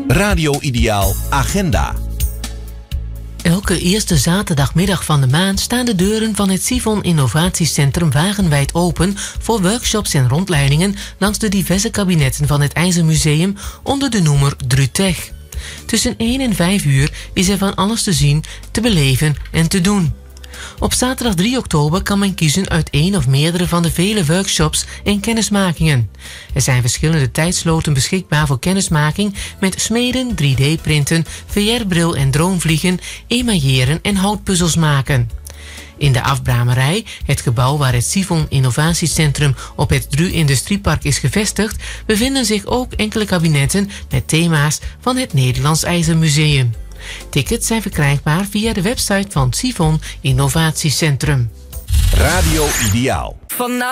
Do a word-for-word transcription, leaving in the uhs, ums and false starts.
Radio Ideaal Agenda. Elke eerste zaterdagmiddag van de maand staan de deuren van het Sivon Innovatiecentrum wagenwijd open voor workshops en rondleidingen langs de diverse kabinetten van het IJzermuseum onder de noemer Drutech. Tussen één en vijf uur is er van alles te zien, te beleven en te doen. Op zaterdag drie oktober kan men kiezen uit één of meerdere van de vele workshops en kennismakingen. Er zijn verschillende tijdsloten beschikbaar voor kennismaking met smeden, drie D-printen, V R-bril en droomvliegen, emailleren en houtpuzzels maken. In de afbramerij, het gebouw waar het Sivon Innovatiecentrum op het Dru Industriepark is gevestigd, bevinden zich ook enkele kabinetten met thema's van het Nederlands IJzermuseum. Tickets zijn verkrijgbaar via de website van Sivon Innovatiecentrum. Radio Ideaal. Vanavond